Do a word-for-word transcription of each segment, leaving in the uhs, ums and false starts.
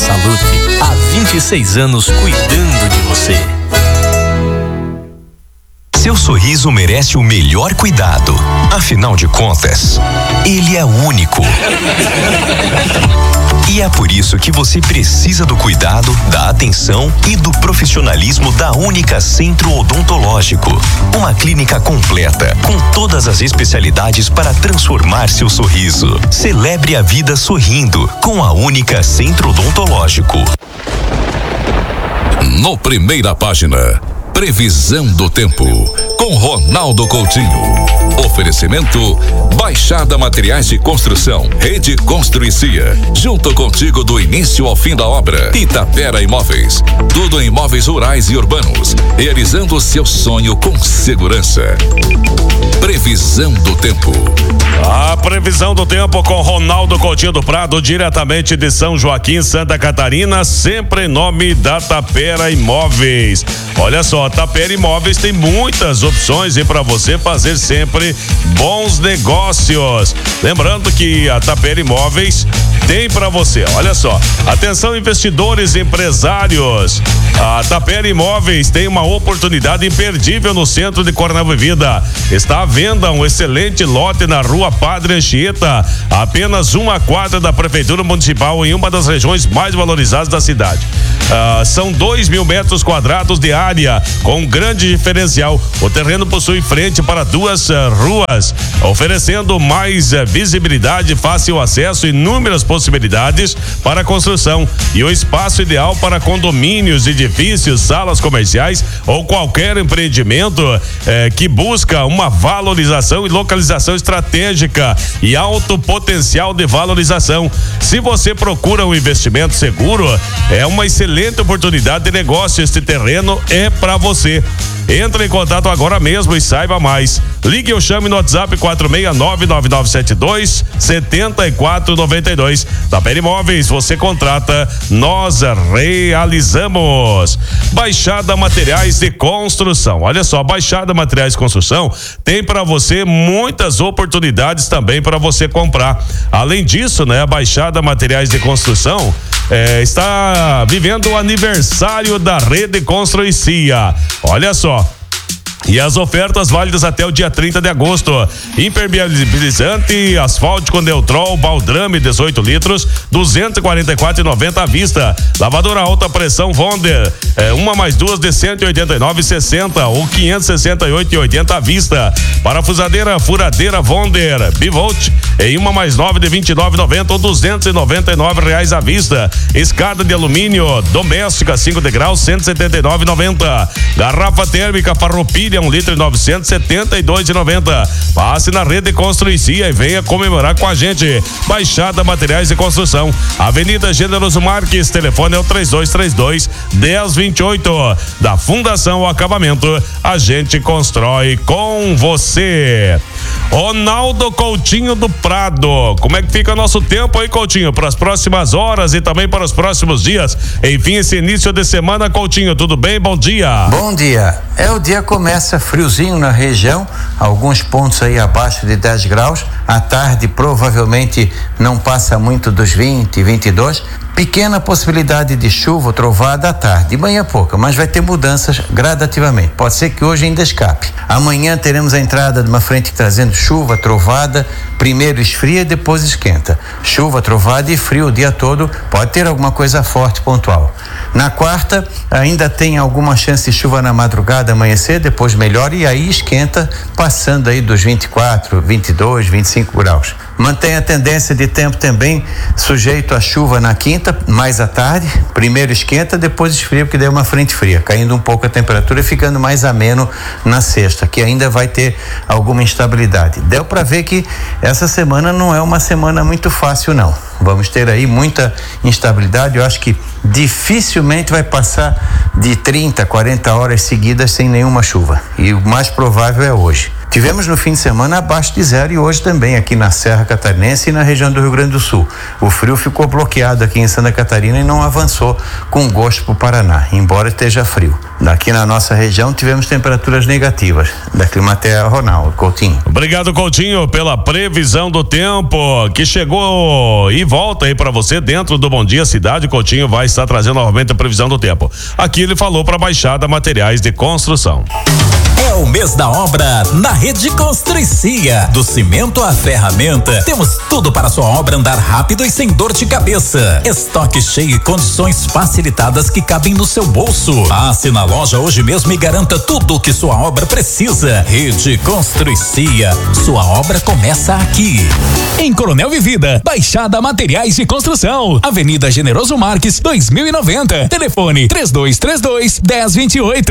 Salute, há vinte e seis anos cuidando de você. Seu sorriso merece o melhor cuidado. Afinal de contas, ele é único. E é por isso que você precisa do cuidado, da atenção e do profissionalismo da Única Centro Odontológico. Uma clínica completa, com todas as especialidades para transformar seu sorriso. Celebre a vida sorrindo com a Única Centro Odontológico. No Primeira Página, previsão do tempo, com Ronaldo Coutinho. Oferecimento Baixada Materiais de Construção, Rede Construicia, junto contigo do início ao fim da obra. Itapera Imóveis, tudo em imóveis rurais e urbanos, realizando o seu sonho com segurança. Previsão do tempo. A previsão do tempo com Ronaldo Coutinho do Prado, diretamente de São Joaquim, Santa Catarina, sempre em nome da Tapera Imóveis. Olha só, Tapera Imóveis tem muitas opções e para você fazer sempre bons negócios. Lembrando que a Tapera Imóveis tem para você, olha só, atenção investidores e empresários, a Tapera Imóveis tem uma oportunidade imperdível no centro de Coronel Vivida. Está à venda um excelente lote na rua Padre Anchieta, apenas uma quadra da Prefeitura Municipal em uma das regiões mais valorizadas da cidade. Ah, são dois mil metros quadrados de área, com um grande diferencial. O terreno possui frente para duas uh, ruas, oferecendo mais uh, visibilidade, fácil acesso e inúmeras possibilidades para construção, e o espaço ideal para condomínios, edifícios, salas comerciais ou qualquer empreendimento eh, que busca uma valorização e localização estratégica e alto potencial de valorização. Se você procura um investimento seguro, é uma excelente oportunidade de negócio. Este terreno é para você. Entre em contato agora mesmo e saiba mais. Ligue ou chame no WhatsApp quatro seis nove, nove nove sete dois, sete quatro nove dois. Tapera Imóveis, você contrata, nós realizamos. Baixada Materiais de Construção. Olha só, Baixada Materiais de Construção tem para você muitas oportunidades também para você comprar. Além disso, né, a Baixada Materiais de Construção É, está vivendo o aniversário da Rede Construicia. Olha só. E as ofertas válidas até o dia trinta de agosto. Impermeabilizante, asfáltico Neutrol, baldrame dezoito litros, duzentos e quarenta e quatro reais e noventa centavos à vista. Lavadora alta pressão Wonder, é, uma mais duas de cento e oitenta e nove reais e sessenta centavos ou quinhentos e sessenta e oito reais e oitenta centavos à vista. Parafusadeira furadeira Wonder, Bivolt, em uma mais nove de vinte e nove reais e noventa centavos ou duzentos e noventa e nove reais à vista. Escada de alumínio doméstica cinco degraus, cento e setenta e nove reais e noventa centavos. Garrafa térmica Farroupilha um litro e novecentos e setenta e dois reais e noventa centavos. Passe na Rede Construicia e venha comemorar com a gente. Baixada Materiais de Construção, Avenida Generoso Marques, telefone é o três dois três dois, um zero dois oito. Da Fundação Acabamento, a gente constrói com você. Ronaldo Coutinho do Prado, como é que fica nosso tempo aí, Coutinho, para as próximas horas e também para os próximos dias? Enfim, esse início de semana, Coutinho, tudo bem? Bom dia. Bom dia. É, o dia começa friozinho na região, alguns pontos aí abaixo de dez graus. À tarde provavelmente não passa muito dos vinte, vinte e dois. Pequena possibilidade de chuva ou trovada à tarde, de manhã pouca, mas vai ter mudanças gradativamente. Pode ser que hoje ainda escape. Amanhã teremos a entrada de uma frente trazendo chuva, trovada, primeiro esfria, depois esquenta. Chuva, trovada e frio o dia todo, pode ter alguma coisa forte pontual. Na quarta, ainda tem alguma chance de chuva na madrugada, amanhecer, depois melhora e aí esquenta, passando aí dos vinte e quatro, vinte e dois, vinte e cinco graus. Mantém a tendência de tempo também sujeito a chuva na quinta, mais à tarde, primeiro esquenta, depois esfria, porque daí é uma frente fria, caindo um pouco a temperatura e ficando mais ameno na sexta, que ainda vai ter alguma instabilidade. Deu para ver que essa semana não é uma semana muito fácil, não. Vamos ter aí muita instabilidade. Eu acho que dificilmente vai passar de trinta, quarenta horas seguidas sem nenhuma chuva, e o mais provável é hoje. Tivemos no fim de semana abaixo de zero e hoje também aqui na Serra Catarinense e na região do Rio Grande do Sul. O frio ficou bloqueado aqui em Santa Catarina e não avançou com gosto para o Paraná, embora esteja frio. Daqui na nossa região tivemos temperaturas negativas. Da Climaterra, Ronaldo Coutinho. Obrigado, Coutinho, pela previsão do tempo que chegou e volta aí para você dentro do Bom Dia Cidade. Coutinho vai estar trazendo novamente a previsão do tempo. Aqui ele falou para a Baixada Materiais de Construção. É o mês da obra na Rede Construicia. Do cimento à ferramenta, temos tudo para sua obra andar rápido e sem dor de cabeça. Estoque cheio e condições facilitadas que cabem no seu bolso. Passe na loja hoje mesmo e garanta tudo o que sua obra precisa. Rede Construicia, sua obra começa aqui. Em Coronel Vivida, Baixada Materiais de Construção, Avenida Generoso Marques, dois mil e noventa. Telefone três dois três dois, um zero dois oito.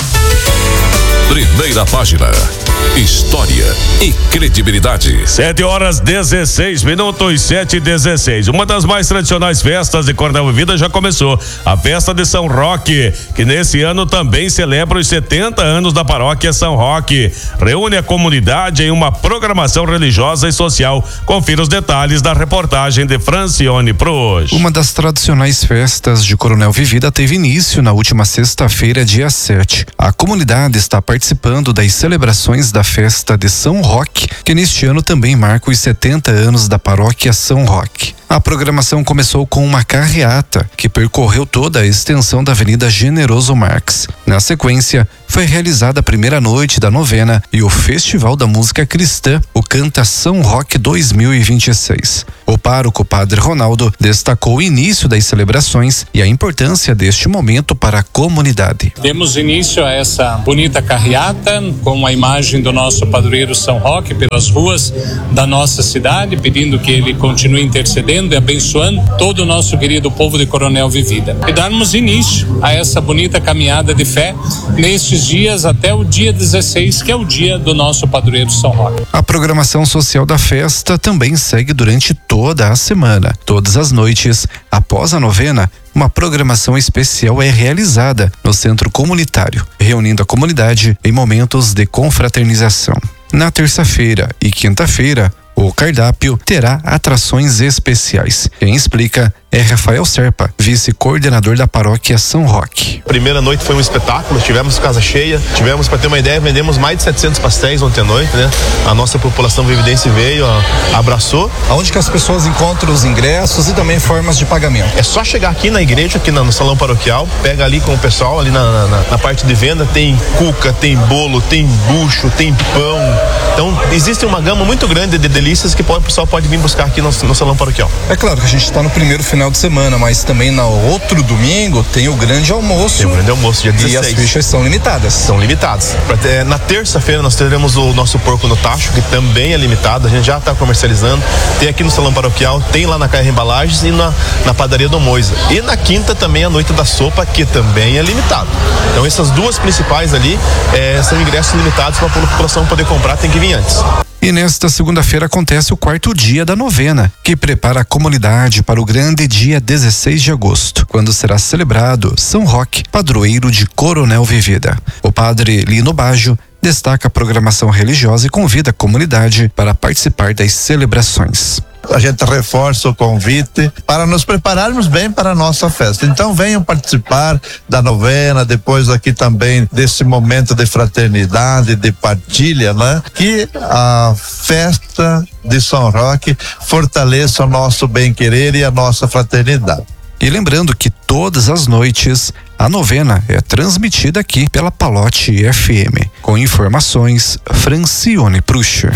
Primeira página. História e credibilidade. sete horas dezesseis minutos, sete e dezesseis. Uma das mais tradicionais festas de Coronel Vivida já começou. A festa de São Roque, que nesse ano também celebra os setenta anos da paróquia São Roque. Reúne a comunidade em uma programação religiosa e social. Confira os detalhes da reportagem de Francione Prost. Uma das tradicionais festas de Coronel Vivida teve início na última sexta-feira, dia sete. A comunidade está participando das celebrações da festa de São Roque, que neste ano também marca os setenta anos da paróquia São Roque. A programação começou com uma carreata que percorreu toda a extensão da Avenida Generoso Marques. Na sequência, foi realizada a primeira noite da novena e o Festival da Música Cristã, o Canta São Roque dois mil e vinte e seis. O pároco Padre Ronaldo destacou o início das celebrações e a importância deste momento para a comunidade. Demos início a essa bonita carreata com a imagem do nosso padroeiro São Roque pelas ruas da nossa cidade, pedindo que ele continue intercedendo e abençoando todo o nosso querido povo de Coronel Vivida. E darmos início a essa bonita caminhada de fé nestes dias até o dia dezesseis, que é o dia do nosso padroeiro São Roque. A programação social da festa também segue durante toda a semana. Todas as noites, após a novena, uma programação especial é realizada no centro comunitário, reunindo a comunidade em momentos de confraternização. Na terça-feira e quinta-feira, o cardápio terá atrações especiais. Quem explica é Rafael Serpa, vice-coordenador da paróquia São Roque. Primeira noite foi um espetáculo, tivemos casa cheia, tivemos, para ter uma ideia, vendemos mais de setecentos pastéis ontem à noite, né? A nossa população vividense veio, ó, abraçou. Aonde que as pessoas encontram os ingressos e também formas de pagamento? É só chegar aqui na igreja, aqui no salão paroquial, pega ali com o pessoal, ali na, na, na parte de venda, tem cuca, tem bolo, tem bucho, tem pão. Então, existe uma gama muito grande de delícias que pode, o pessoal pode vir buscar aqui no, no salão paroquial. É claro que a gente está no primeiro final de semana, mas também no outro domingo tem o grande almoço. Tem o grande almoço, dia dezesseis. E as fichas são limitadas. São limitadas. Ter, na terça-feira nós teremos o nosso porco no tacho, que também é limitado, a gente já está comercializando. Tem aqui no salão paroquial, tem lá na Caia Embalagens e na, na padaria do Moisa. E na quinta também a noite da sopa, que também é limitado. Então essas duas principais ali é, são ingressos limitados para a população poder comprar, tem que vir antes. E nesta segunda-feira acontece o quarto dia da novena, que prepara a comunidade para o grande dia dezesseis de agosto, quando será celebrado São Roque, padroeiro de Coronel Vivida. O padre Lino Baggio destaca a programação religiosa e convida a comunidade para participar das celebrações. A gente reforça o convite para nos prepararmos bem para a nossa festa. Então venham participar da novena, depois aqui também desse momento de fraternidade, de partilha, né? Que a festa de São Roque fortaleça o nosso bem-querer e a nossa fraternidade. E lembrando que todas as noites a novena é transmitida aqui pela Palote F M. Com informações, Francione Prost.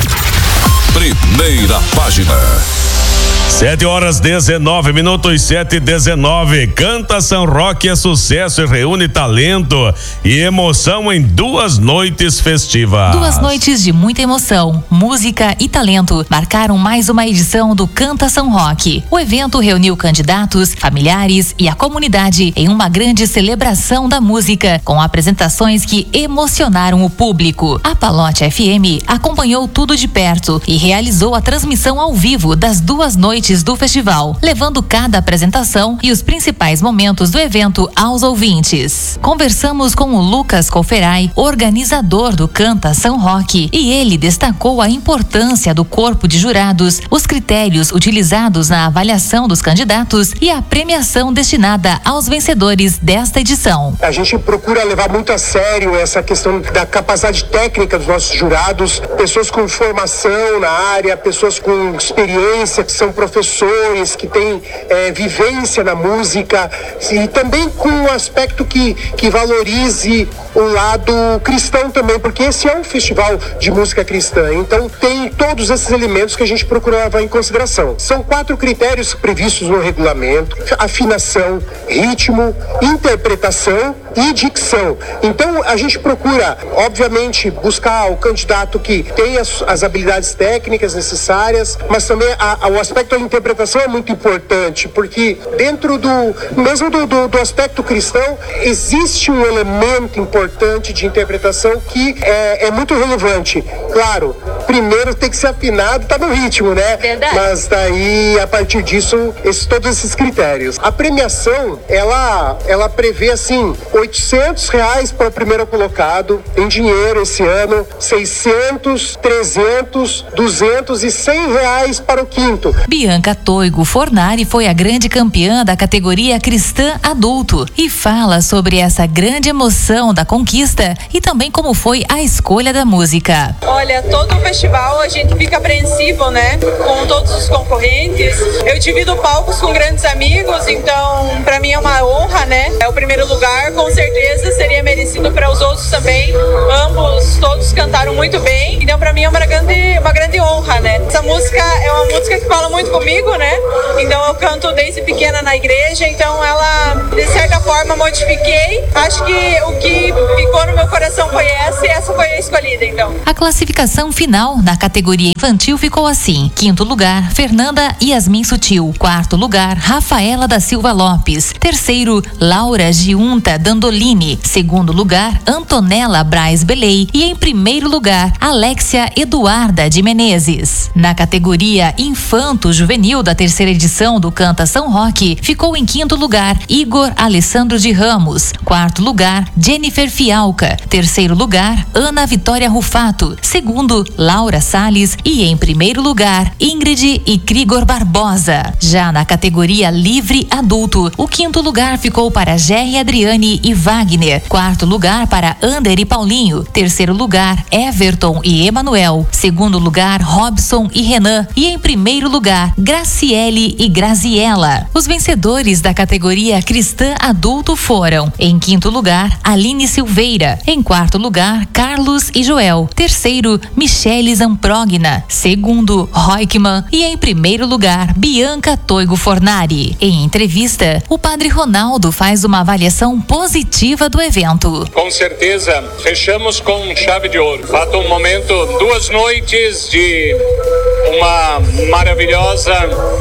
Primeira página. Sete horas dezenove minutos, sete e dezenove. Canta São Roque é sucesso e reúne talento e emoção em duas noites festivas. Duas noites de muita emoção, música e talento marcaram mais uma edição do Canta São Roque. O evento reuniu candidatos, familiares e a comunidade em uma grande celebração da música, com apresentações que emocionaram o público. A Palote F M acompanhou tudo de perto e realizou a transmissão ao vivo das duas duas noites do festival, levando cada apresentação e os principais momentos do evento aos ouvintes. Conversamos com o Lucas Colferai, organizador do Canta São Roque, e ele destacou a importância do corpo de jurados, os critérios utilizados na avaliação dos candidatos e a premiação destinada aos vencedores desta edição. A gente procura levar muito a sério essa questão da capacidade técnica dos nossos jurados, pessoas com formação na área, pessoas com experiência, que são professores, que têm é, vivência na música, e também com um aspecto que, que valorize o lado cristão também, porque esse é um festival de música cristã, então tem todos esses elementos que a gente procura levar em consideração. São quatro critérios previstos no regulamento: afinação, ritmo, interpretação e dicção. Então a gente procura, obviamente, buscar o candidato que tem as, as habilidades técnicas necessárias, mas também a, a, o aspecto da interpretação é muito importante, porque dentro do mesmo do, do, do aspecto cristão existe um elemento importante de interpretação que é, é muito relevante. Claro, primeiro tem que ser afinado, tá no ritmo, né? Verdade. Mas daí, a partir disso, esses, todos esses critérios. A premiação, ela, ela prevê assim, oitocentos reais para o primeiro colocado em dinheiro esse ano, seiscentos, trezentos, duzentos e cem reais para o quinto. Bianca Toigo Fornari foi a grande campeã da categoria Cristã Adulto e fala sobre essa grande emoção da conquista e também como foi a escolha da música. Olha, todo o festival a gente fica apreensivo, né? Com todos os concorrentes. Eu divido palcos com grandes amigos, então para mim é uma honra, né? É o primeiro lugar, com certeza seria merecido para os outros também. Ambos, todos cantaram muito bem, então para mim é uma grande, uma grande honra, né? Essa música é uma música que fala muito comigo, né? Então eu canto desde pequena na igreja, então ela, de certa forma, modifiquei. Acho que o que ficou no meu coração foi essa e essa foi a escolhida, então. A classificação final na categoria infantil ficou assim: quinto lugar, Fernanda Yasmin Sutil; quarto lugar, Rafaela da Silva Lopes; terceiro, Laura Giunta Dandolini; segundo lugar, Antonella Braz Belei; e em primeiro lugar, Alexia Eduarda de Menezes. Na categoria Infanto Juvenil da terceira edição do Canta São Roque, ficou em quinto lugar Igor Alessandro de Ramos; quarto lugar, Jennifer Fialca; terceiro lugar, Ana Vitória Rufato; segundo, Laura Salles; e em primeiro lugar, Ingrid e Krigor Barbosa. Já na categoria Livre Adulto, o quinto lugar ficou para Jerry Adriane e Wagner; quarto lugar para Ander e Paulinho; terceiro lugar, Everton e Emanuel; segundo lugar, Robson e Renan; e em primeiro lugar, Graciele e Graziella. Os vencedores da categoria Cristã Adulto foram: em quinto lugar, Aline Silveira; em quarto lugar, Carlos e Joel; terceiro, Michele Zamprogna; segundo, Roikman; e em primeiro lugar, Bianca Toigo Fornari. Em entrevista, o padre Ronaldo faz uma avaliação positiva do evento. Com certeza, fechamos com chave de ouro. Fato um momento, duas noites de uma maravilhosa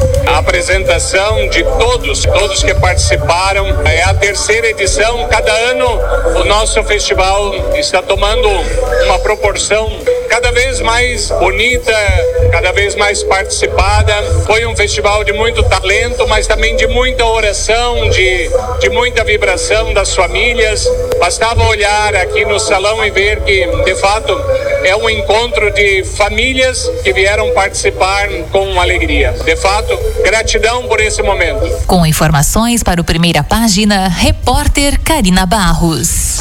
apresentação de todos, todos que participaram. É a terceira edição. Cada ano o nosso festival está tomando uma proporção cada vez mais bonita, cada vez mais participada. Foi um festival de muito talento, mas também de muita oração, de, de muita vibração das famílias. Bastava olhar aqui no salão e ver que, de fato, é um encontro de famílias que vieram participar com alegria. De fato, gratidão por esse momento. Com informações para o Primeira Página, repórter Karina Barros.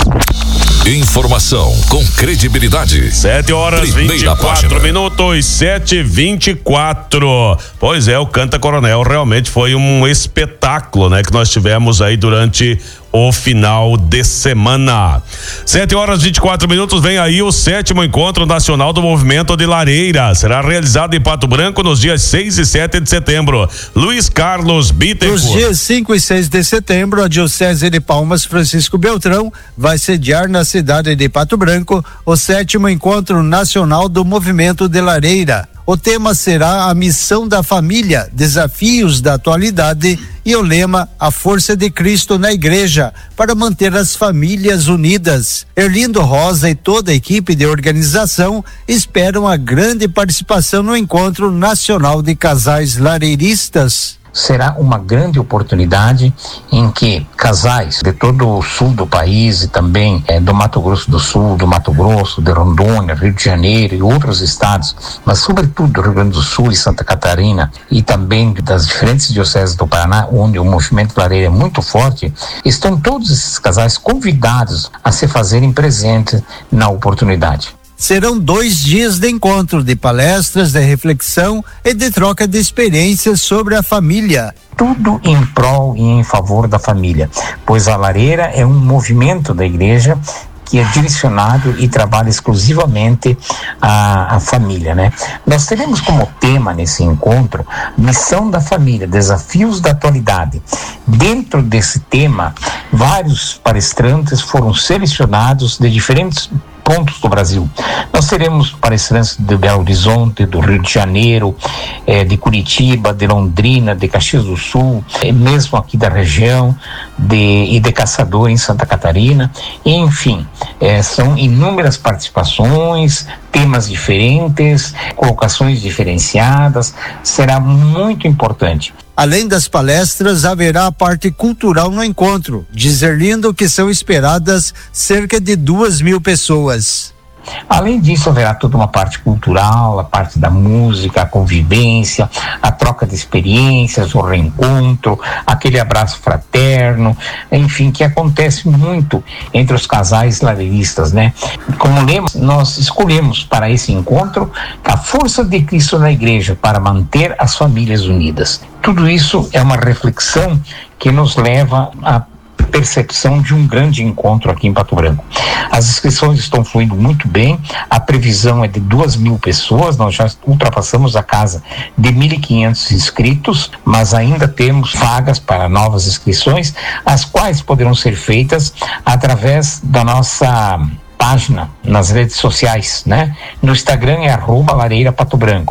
Informação com credibilidade. Sete horas vinte e quatro minutos, sete e vinte e quatro. Pois é, o Canta Coronel realmente foi um espetáculo, né? Que nós tivemos aí durante o final de semana. Sete horas e vinte e quatro minutos, vem aí o sétimo encontro nacional do Movimento de Lareira. Será realizado em Pato Branco nos dias seis e sete de setembro. Luiz Carlos Bittencourt. Nos dias cinco e seis de setembro, a Diocese de Palmas Francisco Beltrão vai sediar na cidade de Pato Branco o sétimo encontro nacional do Movimento de Lareira. O tema será a missão da família, desafios da atualidade, e o lema a força de Cristo na igreja para manter as famílias unidas. Erlindo Rosa e toda a equipe de organização esperam a grande participação no Encontro Nacional de Casais Lareiristas. Será uma grande oportunidade em que casais de todo o sul do país e também eh, do Mato Grosso do Sul, do Mato Grosso, de Rondônia, Rio de Janeiro e outros estados, mas sobretudo do Rio Grande do Sul e Santa Catarina e também das diferentes dioceses do Paraná, onde o movimento lareiro é muito forte, estão todos esses casais convidados a se fazerem presentes na oportunidade. Serão dois dias de encontro, de palestras, de reflexão e de troca de experiências sobre a família. Tudo em prol e em favor da família, pois a lareira é um movimento da igreja que é direcionado e trabalha exclusivamente a, a família, né? Nós teremos como tema nesse encontro missão da família, desafios da atualidade. Dentro desse tema, vários palestrantes foram selecionados de diferentes pontos do Brasil. Nós teremos palestrantes de Belo Horizonte, do Rio de Janeiro, eh, de Curitiba, de Londrina, de Caxias do Sul, eh, mesmo aqui da região, de, e de Caçador em Santa Catarina. Enfim, eh, são inúmeras participações, temas diferentes, colocações diferenciadas. Será muito importante. Além das palestras, haverá a parte cultural no encontro, diz Erlindo que são esperadas cerca de duas mil pessoas. Além disso, haverá toda uma parte cultural, a parte da música, a convivência, a troca de experiências, o reencontro, aquele abraço fraterno, enfim, que acontece muito entre os casais lareiristas, né? Como lema, nós escolhemos para esse encontro a força de Cristo na igreja para manter as famílias unidas. Tudo isso é uma reflexão que nos leva a percepção de um grande encontro aqui em Pato Branco. As inscrições estão fluindo muito bem, a previsão é de duas mil pessoas, nós já ultrapassamos a casa de mil e quinhentos inscritos, mas ainda temos vagas para novas inscrições, as quais poderão ser feitas através da nossa página nas redes sociais, né? No Instagram é arroba Lareira Pato Branco.